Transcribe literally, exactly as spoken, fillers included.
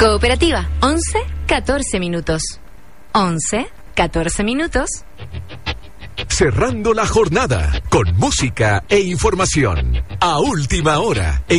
Cooperativa, once, catorce minutos. once, catorce minutos. Cerrando la jornada con música e información. A última hora.